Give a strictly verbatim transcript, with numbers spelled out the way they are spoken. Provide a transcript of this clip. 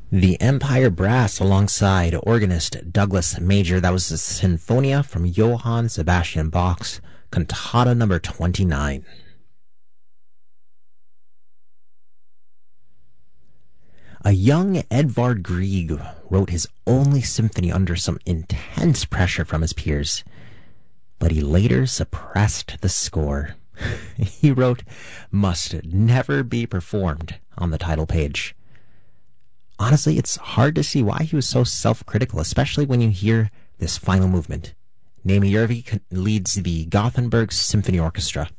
The Empire Brass alongside organist Douglas Major. That was the Sinfonia from Johann Sebastian Bach's Cantata number twenty-nine. A young Edvard Grieg wrote his only symphony under some intense pressure from his peers, but he later suppressed the score. He wrote, "Must never be performed" on the title page. Honestly, it's hard to see why he was so self-critical, especially when you hear this final movement. Naimi Järvi leads the Gothenburg Symphony Orchestra.